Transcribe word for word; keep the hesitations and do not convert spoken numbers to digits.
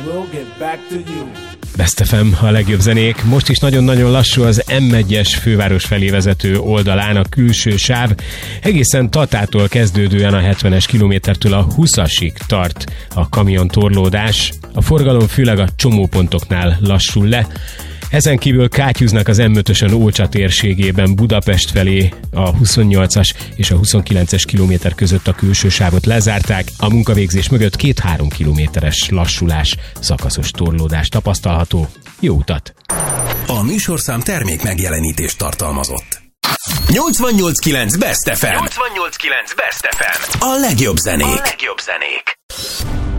we'll get back to you. Best ef em, a legjobb zenék. Most is nagyon-nagyon lassú az em egyes főváros felé vezető oldalán a külső sáv. Egészen Tatától kezdődően a hetvenes kilométertől a huszasig tart a kamion torlódás. A forgalom főleg a csomópontoknál lassul le. Ezen kívül kátyúznak az em ötösön Ócsa térségében Budapest felé, a huszonnyolcas és a huszonkilences kilométer között a külső sávot lezárták, a munkavégzés mögött két-három kilométeres lassulás, szakaszos torlódás tapasztalható. Jó utat! A műsorszám termék megjelenítést tartalmazott. nyolcvannyolc kilenc Best ef em. nyolcvannyolc kilenc Best ef em. A legjobb zenék. A legjobb zenék.